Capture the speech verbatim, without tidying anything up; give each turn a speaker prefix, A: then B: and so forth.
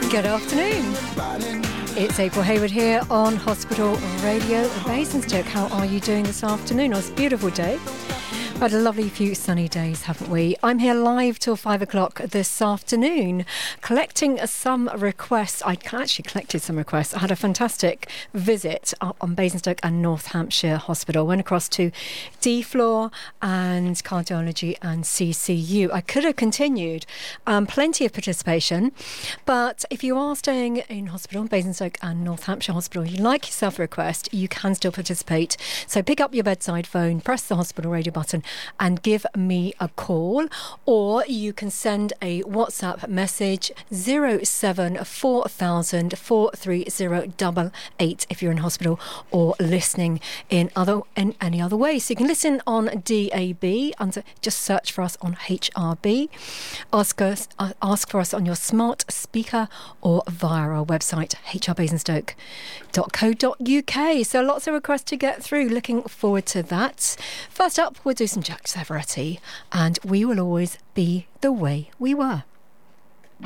A: Good afternoon. It's April Hayward here on Hospital Radio Basingstoke. How are you doing this afternoon? Oh, it's a beautiful day. We've had a lovely few sunny days, haven't we? I'm here live till five o'clock this afternoon, collecting some requests. I actually collected some requests. I had a fantastic visit on Basingstoke and North Hampshire Hospital. Went across to D Floor and Cardiology and C C U. I could have continued. Um, plenty of participation. But if you are staying in hospital, Basingstoke and North Hampshire Hospital, you like yourself a request, you can still participate. So pick up your bedside phone, press the hospital radio button, and give me a call, or you can send a WhatsApp message zero seven four thousand four three zero eight eight if you're in hospital or listening in other in any other way. So you can listen on D A B, under, just search for us on H R B, ask us uh, ask for us on your smart speaker or via our website h r basingstoke dot co dot u k. So lots of requests to get through. Looking forward to that. First up, we'll do some Jack Savoretti, and We Will Always Be the Way We Were.